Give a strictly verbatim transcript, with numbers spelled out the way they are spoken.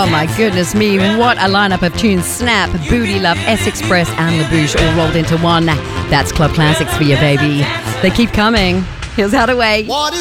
Oh my goodness me, what a lineup of tunes. Snap, Booty Love, S-Express and La Bouche all rolled into one. That's Club Classics for you, baby. They keep coming. Here's How to Wait. What is